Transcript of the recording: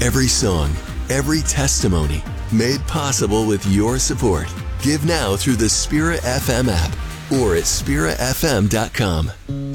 Every song, every testimony, made possible with your support. Give now through the Spirit FM app or at spiritfm.com.